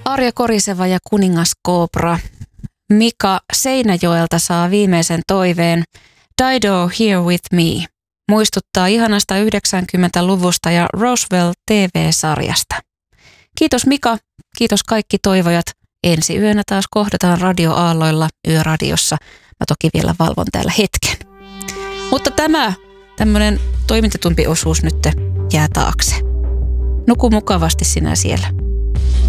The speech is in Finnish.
Arja Koriseva ja kuningas Koopra. Mika Seinäjoelta saa viimeisen toiveen Dido Here With Me. Muistuttaa ihanasta 90-luvusta ja Roswell TV-sarjasta. Kiitos Mika, kiitos kaikki toivojat. Ensi yönä taas kohdataan radioaalloilla Yöradiossa. Mä toki vielä valvon täällä hetken. Mutta tämä tämmöinen toimintatumpi osuus nyt jää taakse. Nuku mukavasti sinä siellä.